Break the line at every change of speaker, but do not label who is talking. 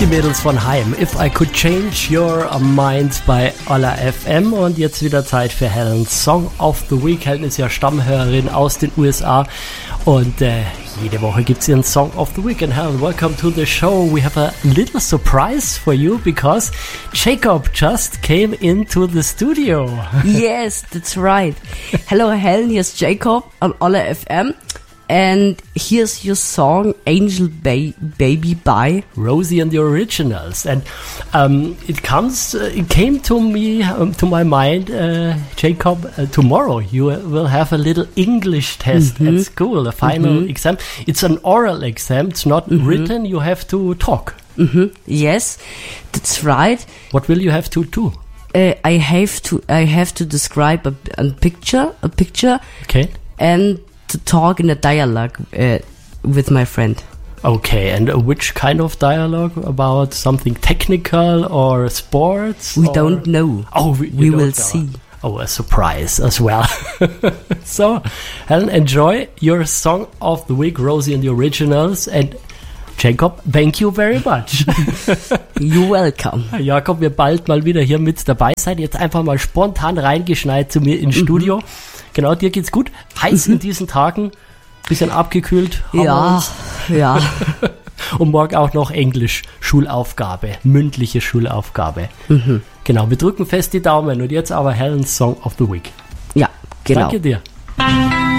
Die Mädels von Haim, If I Could Change Your Mind bei Olla FM. Und jetzt wieder Zeit für Helen's Song of the Week. Helen ist ja Stammhörerin aus den USA und jede Woche gibt es ihren Song of the Week. And Helen, welcome to the show. We have a little surprise for you because Jacob just came into the studio.
Yes, that's right. Hello Helen, here's Jacob on Olla FM. And here's your song, Angel Baby by
Rosie and the Originals. And it came to me, to my mind, Jacob, tomorrow you will have a little English test at school, a final exam. It's an oral exam, it's not written, you have to talk.
Yes, that's right.
What will you have to do?
I have to describe a picture.
Okay.
And to talk in a dialogue with my friend.
Okay, and which kind of dialogue? About something technical or sports?
We don't know.
Oh,
we will see.
Oh, a surprise as well. So, Helen, enjoy your song of the week, Rosie and the Originals. And Jacob, thank you very much.
You're welcome.
Jakob, wir bald mal wieder hier mit dabei sein. Jetzt einfach mal spontan reingeschneit zu mir ins Studio. Genau, dir geht's gut. Heiß in diesen Tagen. Bisschen abgekühlt.
Ja.
Und morgen auch noch Englisch, Schulaufgabe, mündliche Schulaufgabe. Genau, wir drücken fest die Daumen. Und jetzt aber Helen's Song of the Week.
Ja, genau.
Danke dir.